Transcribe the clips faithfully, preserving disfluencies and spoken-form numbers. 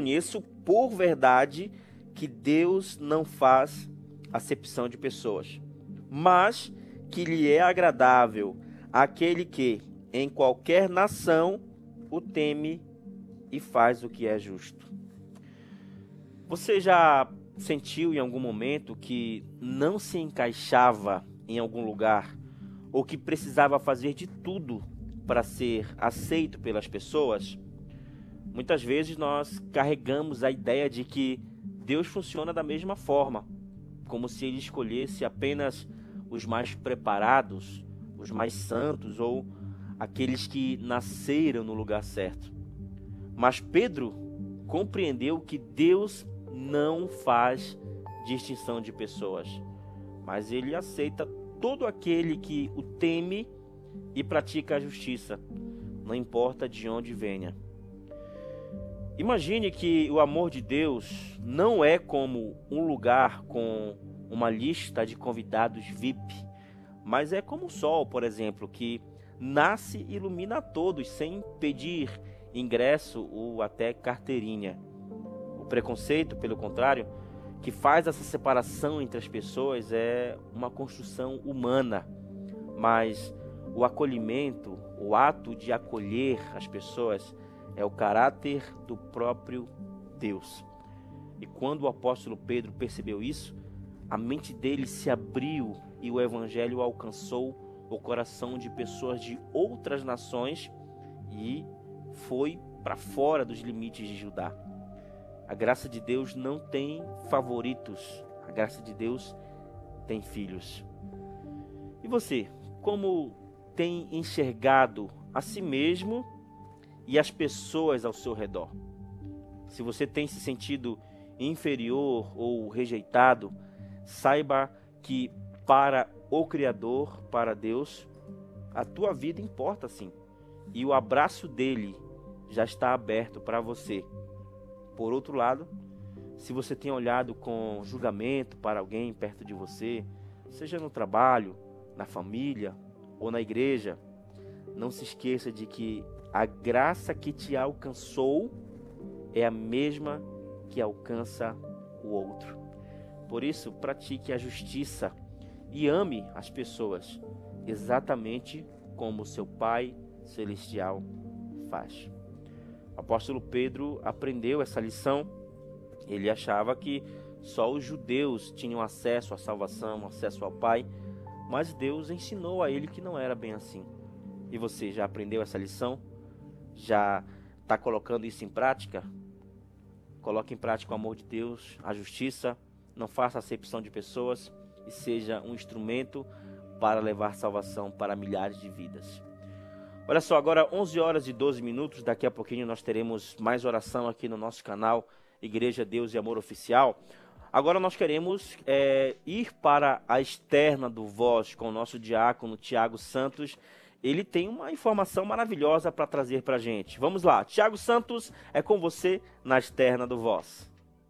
conheço por verdade que Deus não faz acepção de pessoas, mas que lhe é agradável aquele que, em qualquer nação, o teme e faz o que é justo. Você já sentiu em algum momento que não se encaixava em algum lugar ou que precisava fazer de tudo para ser aceito pelas pessoas? Muitas vezes nós carregamos a ideia de que Deus funciona da mesma forma, como se Ele escolhesse apenas os mais preparados, os mais santos ou aqueles que nasceram no lugar certo. Mas Pedro compreendeu que Deus não faz distinção de pessoas, mas Ele aceita todo aquele que o teme e pratica a justiça, não importa de onde venha. Imagine que o amor de Deus não é como um lugar com uma lista de convidados V I P, mas é como o sol, por exemplo, que nasce e ilumina a todos sem pedir ingresso ou até carteirinha. O preconceito, pelo contrário, que faz essa separação entre as pessoas é uma construção humana, mas o acolhimento, o ato de acolher as pessoas é o caráter do próprio Deus. E quando o apóstolo Pedro percebeu isso, a mente dele se abriu e o evangelho alcançou o coração de pessoas de outras nações e foi para fora dos limites de Judá. A graça de Deus não tem favoritos, a graça de Deus tem filhos. E você, como tem enxergado a si mesmo e as pessoas ao seu redor? Se você tem se sentido inferior ou rejeitado, saiba que para o Criador, para Deus, a tua vida importa sim. E o abraço dele já está aberto para você. Por outro lado, se você tem olhado com julgamento para alguém perto de você, seja no trabalho, na família ou na igreja, não se esqueça de que a graça que te alcançou é a mesma que alcança o outro. Por isso, pratique a justiça e ame as pessoas, exatamente como seu Pai Celestial faz. O apóstolo Pedro aprendeu essa lição. Ele achava que só os judeus tinham acesso à salvação, acesso ao Pai, mas Deus ensinou a ele que não era bem assim. E você já aprendeu essa lição? Já está colocando isso em prática? Coloque em prática o amor de Deus, a justiça, não faça acepção de pessoas e seja um instrumento para levar salvação para milhares de vidas. Olha só, agora onze horas e doze minutos, daqui a pouquinho nós teremos mais oração aqui no nosso canal Igreja Deus e Amor Oficial. Agora nós queremos é, ir para a externa do Voz com o nosso diácono Tiago Santos. Ele tem uma informação maravilhosa para trazer para a gente. Vamos lá, Tiago Santos, é com você na externa do Voz.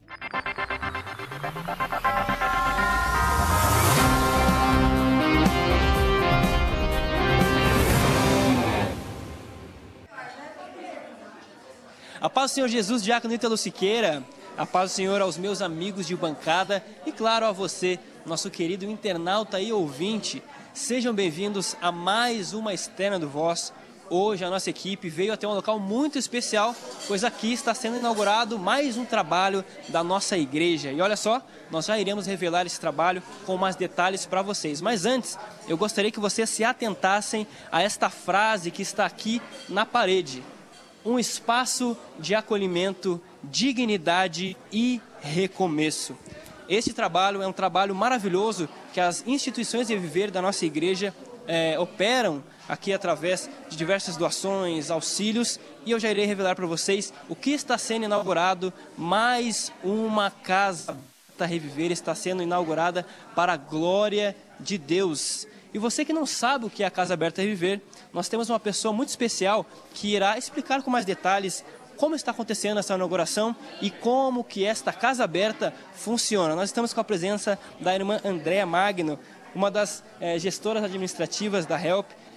A paz do Senhor Jesus, diácono Ítalo Siqueira, a paz do Senhor aos meus amigos de bancada e claro a você, nosso querido internauta e ouvinte. Sejam bem-vindos a mais uma externa do Voz. Hoje a nossa equipe veio até um local muito especial, pois aqui está sendo inaugurado mais um trabalho da nossa igreja. E olha só, nós já iremos revelar esse trabalho com mais detalhes para vocês. Mas antes, eu gostaria que vocês se atentassem a esta frase que está aqui na parede. Um espaço de acolhimento, dignidade e recomeço. Este trabalho é um trabalho maravilhoso que as instituições de viver da nossa igreja é, operam aqui através de diversas doações, auxílios, e eu já irei revelar para vocês o que está sendo inaugurado. Mais uma casa da Reviver está sendo inaugurada para a glória de Deus. E você que não sabe o que é a Casa Aberta Reviver, nós temos uma pessoa muito especial que irá explicar com mais detalhes como está acontecendo essa inauguração e como que esta Casa Aberta funciona. Nós estamos com a presença da irmã Andréa Magno, uma das é, gestoras administrativas da Help.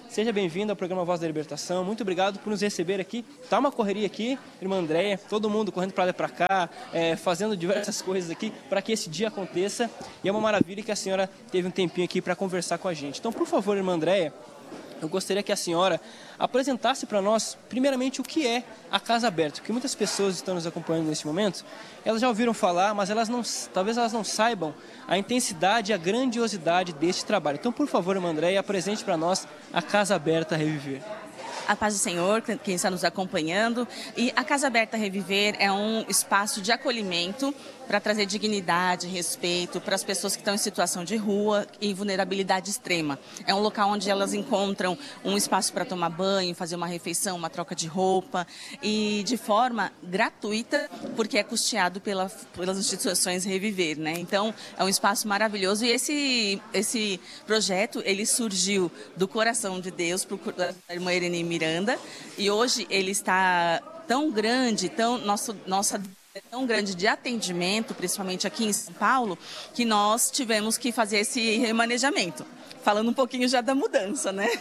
seja bem-vindo ao programa Voz da Libertação. Muito obrigado por nos receber aqui. Tá uma correria aqui, irmã Andréia, todo mundo correndo para lá e para cá, é, fazendo diversas coisas aqui para que esse dia aconteça. E é uma maravilha que a senhora teve um tempinho aqui para conversar com a gente. Então, por favor, irmã Andréia, eu gostaria que a senhora apresentasse para nós, primeiramente, o que é a Casa Aberta, porque muitas pessoas estão nos acompanhando nesse momento, elas já ouviram falar, mas elas não, talvez elas não saibam a intensidade e a grandiosidade deste trabalho. Então, por favor, irmã Andréia, apresente para nós a Casa Aberta Reviver. A paz do Senhor, quem está nos acompanhando. E a Casa Aberta Reviver é um espaço de acolhimento para trazer dignidade, respeito para as pessoas que estão em situação de rua e vulnerabilidade extrema. É um local onde elas encontram um espaço para tomar banho, fazer uma refeição, uma troca de roupa e de forma gratuita, porque é custeado pela, pelas instituições Reviver, né? Então, é um espaço maravilhoso e esse, esse projeto, ele surgiu do coração de Deus, da irmã Irene Miranda, e hoje ele está tão grande, tão, nosso, nossa é tão grande de atendimento, principalmente aqui em São Paulo, que nós tivemos que fazer esse remanejamento. Falando um pouquinho já da mudança, né?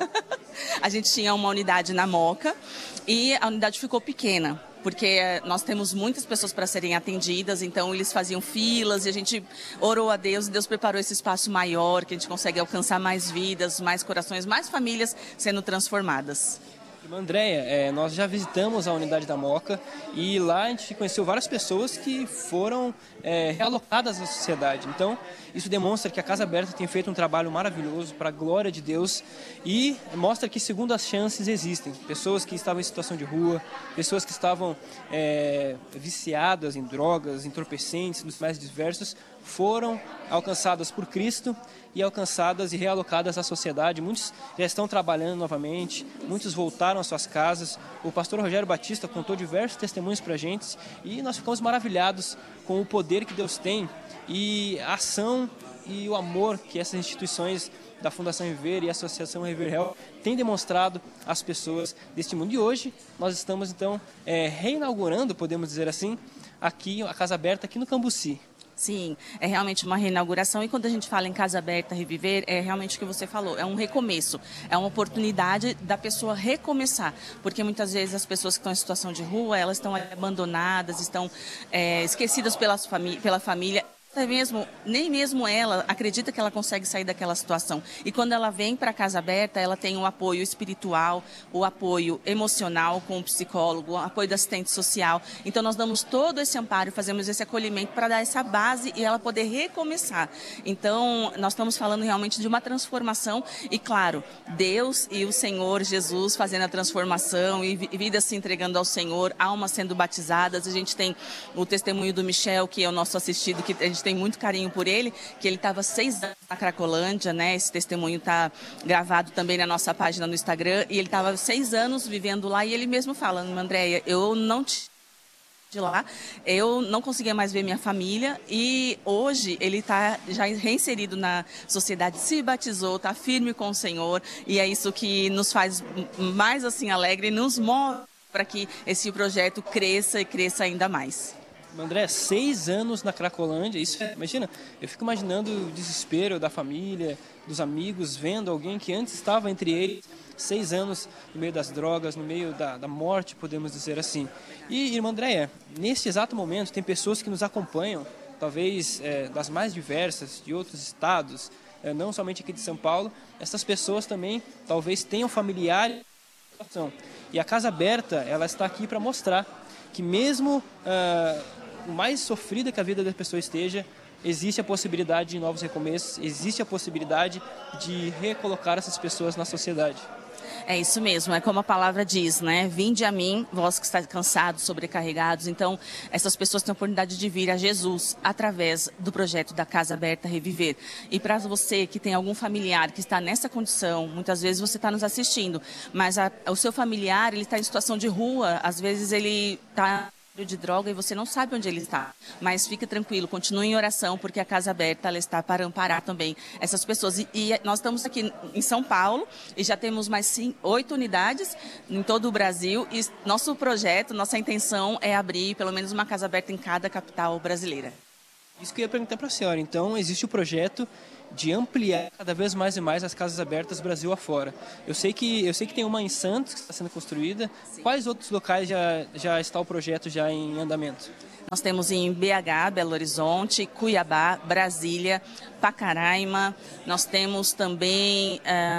A gente tinha uma unidade na Moca e a unidade ficou pequena, porque nós temos muitas pessoas para serem atendidas, então eles faziam filas e a gente orou a Deus e Deus preparou esse espaço maior, que a gente consegue alcançar mais vidas, mais corações, mais famílias sendo transformadas. Irmã Andréia, é, nós já visitamos a unidade da Moca e lá a gente conheceu várias pessoas que foram é, realocadas na sociedade. Então, isso demonstra que a Casa Aberta tem feito um trabalho maravilhoso para a glória de Deus e mostra que segundas chances existem. Pessoas que estavam em situação de rua, pessoas que estavam é, viciadas em drogas, entorpecentes, dos mais diversos, foram alcançadas por Cristo e alcançadas e realocadas à sociedade. Muitos já estão trabalhando novamente, muitos voltaram às suas casas. O pastor Rogério Batista contou diversos testemunhos para a gente e nós ficamos maravilhados com o poder que Deus tem e a ação e o amor que essas instituições da Fundação Reviver e a Associação Reviver Help têm demonstrado às pessoas deste mundo. E hoje nós estamos então é, reinaugurando, podemos dizer assim, aqui a Casa Aberta aqui no Cambuci. Sim, é realmente uma reinauguração e quando a gente fala em Casa Aberta Reviver, é realmente o que você falou, é um recomeço, é uma oportunidade da pessoa recomeçar, porque muitas vezes as pessoas que estão em situação de rua, elas estão abandonadas, estão é, esquecidas pelas famí- pela família. Até mesmo, nem mesmo ela acredita que ela consegue sair daquela situação. E quando ela vem para a Casa Aberta, ela tem o apoio espiritual, o apoio emocional com o psicólogo, o apoio do assistente social. Então, nós damos todo esse amparo, fazemos esse acolhimento para dar essa base e ela poder recomeçar. Então, nós estamos falando realmente de uma transformação e, claro, Deus e o Senhor Jesus fazendo a transformação e vidas se entregando ao Senhor, almas sendo batizadas. A gente tem o testemunho do Michel, que é o nosso assistido, que a gente tem muito carinho por ele, que ele estava seis anos na Cracolândia, né? Esse testemunho está gravado também na nossa página no Instagram, e ele estava seis anos vivendo lá, e ele mesmo fala, Andréia, eu não te de lá, eu não conseguia mais ver minha família, e hoje ele está já reinserido na sociedade, se batizou, está firme com o Senhor, e é isso que nos faz mais assim alegre, nos move para que esse projeto cresça e cresça ainda mais. André, seis anos na Cracolândia, isso, imagina, eu fico imaginando o desespero da família, dos amigos, vendo alguém que antes estava entre eles, seis anos no meio das drogas, no meio da, da morte, podemos dizer assim. E, irmã Andréia, neste exato momento, tem pessoas que nos acompanham, talvez é, das mais diversas, de outros estados, é, não somente aqui de São Paulo, essas pessoas também talvez tenham familiares. E a Casa Aberta, ela está aqui para mostrar que mesmo uh, o mais sofrida que a vida da pessoa esteja, existe a possibilidade de novos recomeços, existe a possibilidade de recolocar essas pessoas na sociedade. É isso mesmo, é como a palavra diz, né? Vinde a mim, vós que estáis cansados, sobrecarregados. Então, essas pessoas têm a oportunidade de vir a Jesus através do projeto da Casa Aberta Reviver. E para você que tem algum familiar que está nessa condição, muitas vezes você está nos assistindo, mas a, o seu familiar, ele está em situação de rua, às vezes ele está de droga e você não sabe onde ele está, mas fique tranquilo, continue em oração, porque a Casa Aberta ela está para amparar também essas pessoas, e, e nós estamos aqui em São Paulo e já temos mais sim, oito unidades em todo o Brasil, e nosso projeto, nossa intenção é abrir pelo menos uma Casa Aberta em cada capital brasileira. Isso que eu ia perguntar para a senhora. Então, existe o projeto de ampliar cada vez mais e mais as casas abertas Brasil afora. Eu sei que eu sei que tem uma em Santos que está sendo construída. Sim. Quais outros locais já já está o projeto já em andamento? Nós temos em B H, Belo Horizonte, Cuiabá, Brasília, Pacaraima. Nós temos também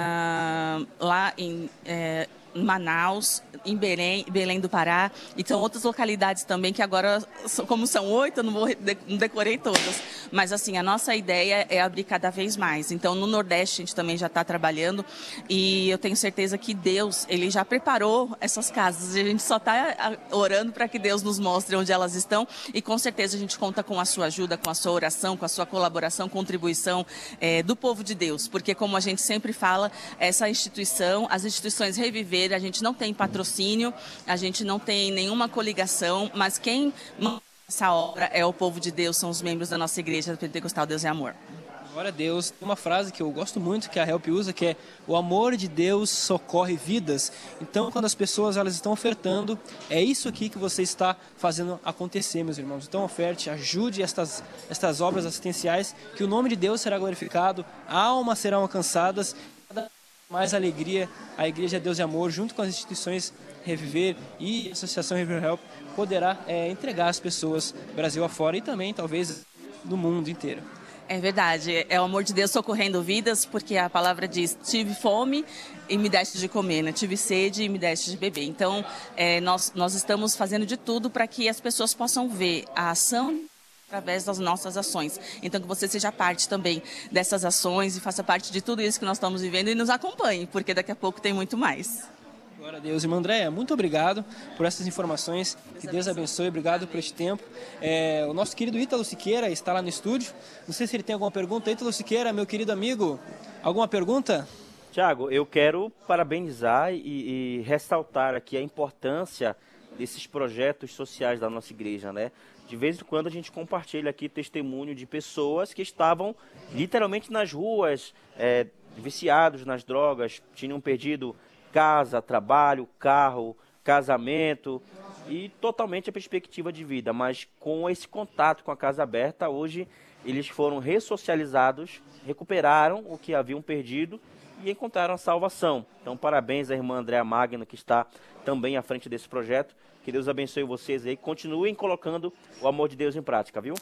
uh, lá em uh, Manaus, em Belém, Belém do Pará, e são outras localidades também que agora, como são oito, eu não, vou, não decorei todas, mas assim, a nossa ideia é abrir cada vez mais. Então, no Nordeste a gente também já está trabalhando e eu tenho certeza que Deus, Ele já preparou essas casas, a gente só está orando para que Deus nos mostre onde elas estão e com certeza a gente conta com a sua ajuda, com a sua oração, com a sua colaboração, contribuição é, do povo de Deus, porque como a gente sempre fala, essa instituição, as instituições Reviver, a gente não tem patrocínio, a gente não tem nenhuma coligação, mas quem manda essa obra é o povo de Deus, são os membros da nossa igreja Pentecostal Deus é Amor. Glória a Deus. Tem uma frase que eu gosto muito, que a Help usa, que é: o amor de Deus socorre vidas. Então, quando as pessoas elas estão ofertando, é isso aqui que você está fazendo acontecer, meus irmãos. Então, oferte, ajude estas, estas obras assistenciais, que o nome de Deus será glorificado, almas serão alcançadas, mais alegria, a Igreja Deus e Amor, junto com as instituições Reviver e a Associação Reviver Help, poderá é, entregar as pessoas Brasil afora e também, talvez, no mundo inteiro. É verdade, é o amor de Deus socorrendo vidas, porque a palavra diz: tive fome e me deste de comer, né? Tive sede e me deste de beber. Então, é, nós, nós estamos fazendo de tudo para que as pessoas possam ver a ação através das nossas ações. Então, que você seja parte também dessas ações e faça parte de tudo isso que nós estamos vivendo e nos acompanhe, porque daqui a pouco tem muito mais. Glória a Deus. Irmã Andréia, muito obrigado por essas informações. Deus que Deus abençoe. Obrigado Amém. Por este tempo. É, o nosso querido Ítalo Siqueira está lá no estúdio. Não sei se ele tem alguma pergunta. Ítalo Siqueira, meu querido amigo, alguma pergunta? Tiago, eu quero parabenizar e, e ressaltar aqui a importância desses projetos sociais da nossa igreja, né? De vez em quando a gente compartilha aqui testemunho de pessoas que estavam literalmente nas ruas, é, viciados nas drogas, tinham perdido casa, trabalho, carro, casamento e totalmente a perspectiva de vida. Mas com esse contato com a Casa Aberta, hoje eles foram ressocializados, recuperaram o que haviam perdido e encontraram a salvação. Então, parabéns à irmã Andréa Magno, que está também à frente desse projeto. Que Deus abençoe vocês aí. Continuem colocando o amor de Deus em prática, viu?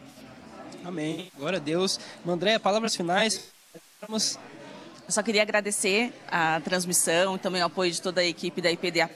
Amém. Glória a Deus. Irmã Andréa, palavras finais. Vamos... Eu só queria agradecer a transmissão e também o apoio de toda a equipe da I P D A,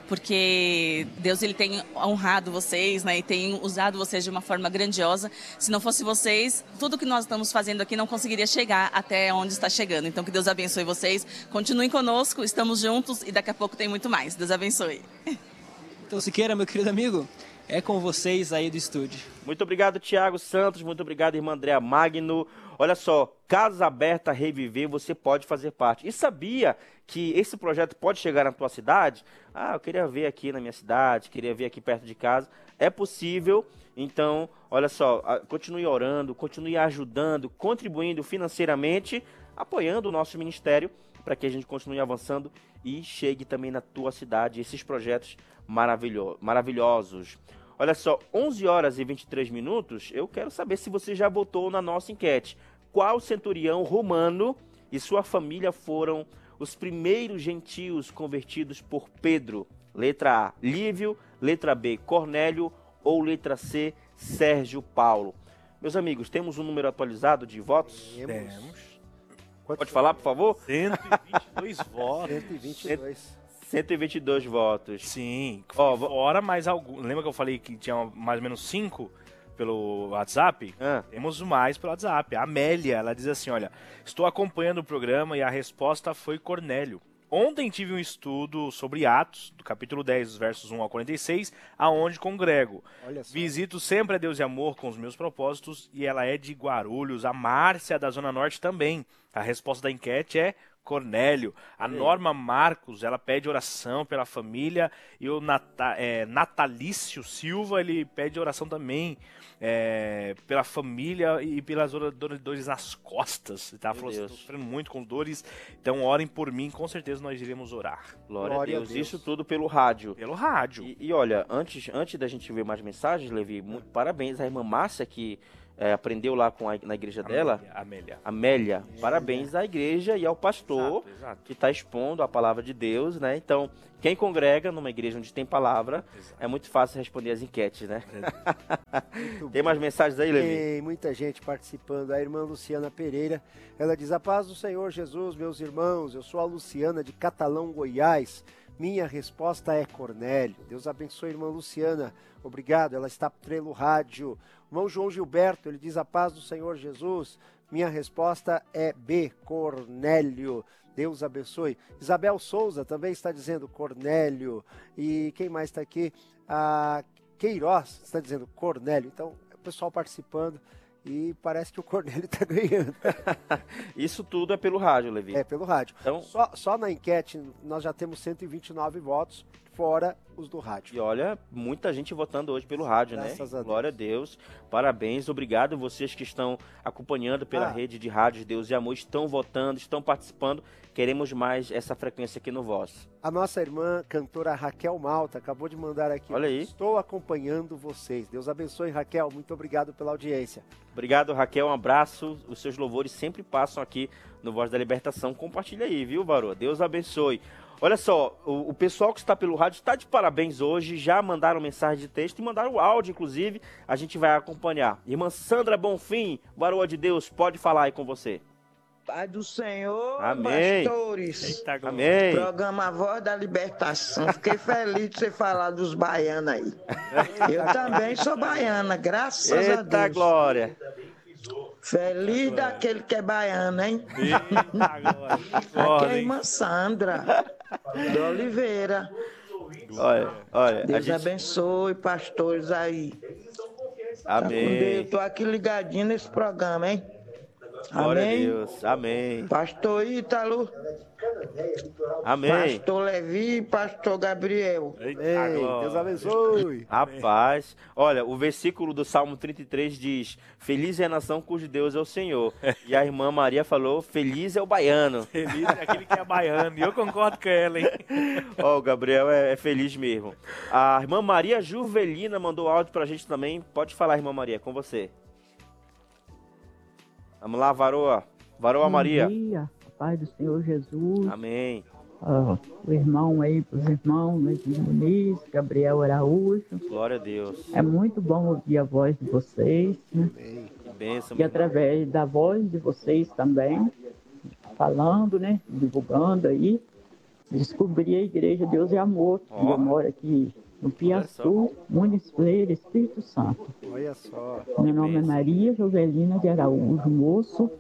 porque Deus ele tem honrado vocês, né, e tem usado vocês de uma forma grandiosa. Se não fosse vocês, tudo que nós estamos fazendo aqui não conseguiria chegar até onde está chegando. Então, que Deus abençoe vocês. Continuem conosco, estamos juntos e daqui a pouco tem muito mais. Deus abençoe. Então, Siqueira, meu querido amigo, é com vocês aí do estúdio. Muito obrigado, Tiago Santos. Muito obrigado, irmã Andréa Magno. Olha só, Casa Aberta Reviver, você pode fazer parte. E sabia que esse projeto pode chegar na tua cidade? Ah, eu queria ver aqui na minha cidade, queria ver aqui perto de casa. É possível. Então, olha só, continue orando, continue ajudando, contribuindo financeiramente, apoiando o nosso ministério para que a gente continue avançando e chegue também na tua cidade esses projetos maravilho- maravilhosos. Olha só, onze horas e vinte e três minutos, eu quero saber se você já votou na nossa enquete. Qual centurião romano e sua família foram os primeiros gentios convertidos por Pedro? Letra A, Lívio. Letra B, Cornélio. Ou letra C, Sérgio Paulo? Meus amigos, temos um número atualizado de votos? Temos. Pode falar, por favor? cento e vinte e dois votos. cento e vinte e dois. cento e vinte e dois votos. Sim. Ó, fora mais algum. Lembra que eu falei que tinha mais ou menos cinco pelo WhatsApp? Ah. Temos mais pelo WhatsApp. A Amélia, ela diz assim, olha, estou acompanhando o programa e a resposta foi Cornélio. Ontem tive um estudo sobre Atos, do capítulo dez, versos um ao quarenta e seis, aonde congrego. Olha só. Visito sempre a Deus e Amor com os meus propósitos e ela é de Guarulhos. A Márcia, da Zona Norte, também. A resposta da enquete é Cornélio. A Norma Marcos, ela pede oração pela família e o Nata, é, Natalício Silva, ele pede oração também é, pela família e pelas dores nas costas. Tá? Falou, estou sofrendo muito com dores, então orem por mim, com certeza nós iremos orar. Glória, Glória a, Deus. a Deus. Isso tudo pelo rádio. Pelo rádio. E, e olha, antes, antes da gente ver mais mensagens, Levi, muito parabéns à irmã Márcia, que é, aprendeu lá com a, na igreja dela. Amélia. Amélia. Parabéns à igreja e ao pastor Exato, exato. que está expondo a palavra de Deus, né? Então, quem congrega numa igreja onde tem palavra, Exato. é muito fácil responder as enquetes, né? Tem mais mensagens aí, Levi? Tem muita gente participando. A irmã Luciana Pereira, ela diz: a paz do Senhor Jesus, meus irmãos. Eu sou a Luciana de Catalão, Goiás. Minha resposta é Cornélio. Deus abençoe a irmã Luciana. Obrigado. Ela está pelo rádio. O irmão João Gilberto, ele diz: a paz do Senhor Jesus. Minha resposta é B, Cornélio. Deus abençoe. Isabel Souza também está dizendo Cornélio. E quem mais está aqui? A Queiroz está dizendo Cornélio. Então, o pessoal participando e parece que o Cornélio está ganhando. Isso tudo é pelo rádio, Levi. É, pelo rádio. Então, Só, só na enquete nós já temos cento e vinte e nove votos, fora os do rádio. e olha, muita gente votando hoje pelo rádio, Graças né? a Deus. Glória a Deus. Parabéns, obrigado vocês que estão acompanhando pela Ah. rede de rádios Deus e Amor, estão votando, estão participando. Queremos mais essa frequência aqui no Voz. A nossa irmã cantora Raquel Malta acabou de mandar aqui. Olha aí. Estou acompanhando vocês. Deus abençoe, Raquel. Muito obrigado pela audiência. Obrigado, Raquel. Um abraço. Os seus louvores sempre passam aqui no Voz da Libertação. Compartilha aí, viu, Varô? Deus abençoe. Olha só, o, o pessoal que está pelo rádio está de parabéns hoje. Já mandaram mensagem de texto e mandaram o áudio, inclusive. A gente vai acompanhar. Irmã Sandra Bonfim, Varoa de Deus, pode falar aí com você. Pai do Senhor, Amém. pastores. Eita, glória. Amém. Programa Voz da Libertação. Fiquei feliz de você falar dos baianos aí. Eu também sou baiana, graças a Eita, Deus. glória. Feliz daquele que é baiano, hein? Eita, glória. Aqui Glória, é a hein? irmã Sandra de Oliveira. Olha, olha. A Deus gente... abençoe, pastores aí. Tá com Deus. Amém. Tô aqui ligadinho nesse programa, hein? Glória a Amém. Deus. Amém. Pastor Ítalo, Amém. pastor Levi e pastor Gabriel. Eita, Ei, glória. Deus abençoe. Rapaz, olha, o versículo do Salmo trinta e três diz: Feliz é a nação cujo Deus é o Senhor. E a irmã Maria falou: Feliz é o baiano. Feliz é aquele que é baiano. E eu concordo com ela, hein? Ó, o Gabriel é, é feliz mesmo. A irmã Maria Juvelina mandou áudio pra gente também. Pode falar, irmã Maria, é com você. Vamos lá, Varoa. Varoa Maria. Bom dia, paz do Senhor Jesus. Amém. Ó, o irmão aí, os irmãos, Luiz Muniz, Gabriel Araújo. Glória a Deus. É muito bom ouvir a voz de vocês, né? Que bênção. E através da voz de vocês também, falando, né? Divulgando aí, descobri a Igreja Deus e Amor, que Ó. eu moro aqui no Piaçu, Muniz Freire, Espírito Santo. Olha só. Meu nome é Maria Jovelina de Araújo, moço.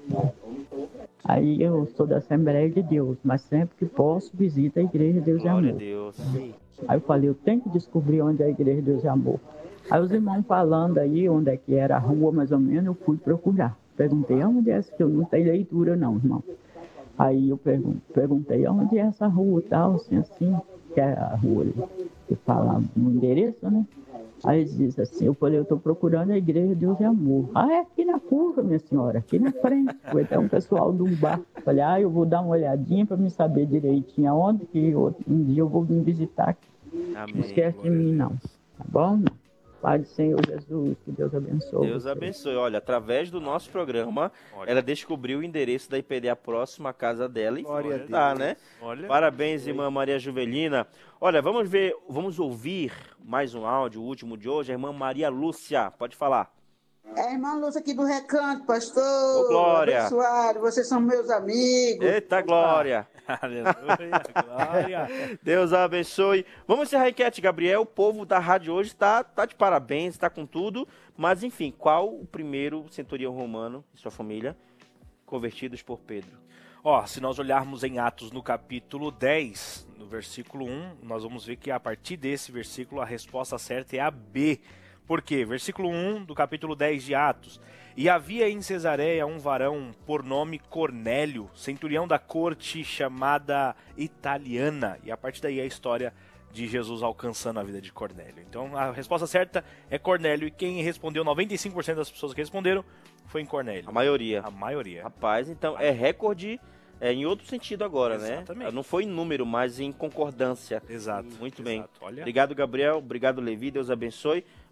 Aí eu sou da Assembleia de Deus, mas sempre que posso visito a Igreja Deus e Glória a Amor. Deus. Aí eu falei, eu tenho que descobrir onde é a Igreja Deus e Amor. Aí os irmãos falando aí onde é que era a rua, mais ou menos, eu fui procurar. Perguntei, aonde é essa? Que eu não tenho leitura não, irmão. Aí eu pergun- perguntei, aonde é essa rua e tal, assim, assim, que é a rua ali, que fala no endereço, né? Aí eles dizem assim, eu falei, eu estou procurando a Igreja Deus e Amor. Ah, é aqui na curva, minha senhora, aqui na frente. Foi até um pessoal de um bar. Falei, ah, eu vou dar uma olhadinha para me saber direitinho aonde, que outro- um dia eu vou me visitar aqui. Não Amém. esquece de mim, não. Tá bom? Pai do Senhor Jesus, que Deus abençoe. Deus vocês. abençoe. Olha, através do nosso programa, Olha. ela descobriu o endereço da I P D A próxima à casa dela e Glória a foi lá, né? Olha. Parabéns, irmã Maria Juvelina. Olha, vamos ver, vamos ouvir mais um áudio, o último de hoje. A irmã Maria Lúcia, pode falar. É a irmã Lúcia aqui do Recanto, pastor. Ô, Glória. Abençoado, vocês são meus amigos. Eita, glória. Aleluia, glória. Deus abençoe. Vamos encerrar a enquete, Gabriel. O povo da rádio hoje está tá de parabéns, está com tudo. Mas, enfim, qual o primeiro centurião romano e sua família convertidos por Pedro? Ó, se nós olharmos em Atos no capítulo dez, no versículo um, nós vamos ver que a partir desse versículo a resposta certa é a B. Por quê? Versículo um do capítulo dez de Atos. E havia em Cesareia um varão por nome Cornélio, centurião da corte chamada Italiana. E a partir daí a história de Jesus alcançando a vida de Cornélio. Então a resposta certa é Cornélio. E quem respondeu, noventa e cinco por cento das pessoas que responderam, foi em Cornélio. A maioria. A maioria. Rapaz, então é recorde é, em outro sentido agora, Exatamente. né? Não foi em número, mas em concordância. Exato. Muito bem. exato. Olha. Obrigado, Gabriel. Obrigado, Levi. Deus abençoe.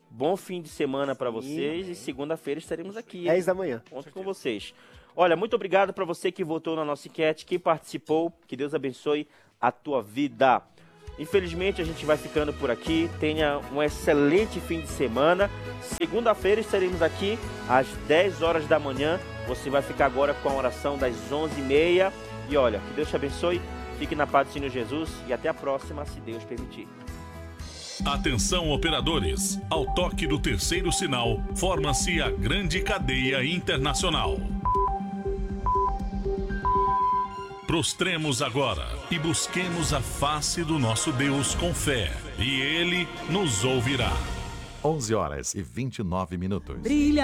Bom fim de semana para vocês e segunda-feira estaremos aqui. dez da manhã. Conto com vocês. Olha, muito obrigado para você que votou na nossa enquete, que participou. Que Deus abençoe a tua vida. Infelizmente a gente vai ficando por aqui. Tenha um excelente fim de semana. Segunda-feira estaremos aqui às dez horas da manhã. Você vai ficar agora com a oração das onze e meia. E olha, que Deus te abençoe. Fique na paz do Senhor Jesus e até a próxima, se Deus permitir. Atenção, operadores. Ao toque do terceiro sinal, forma-se a grande cadeia internacional. Prostremos agora e busquemos a face do nosso Deus com fé, e Ele nos ouvirá. onze horas e vinte e nove minutos. Brilha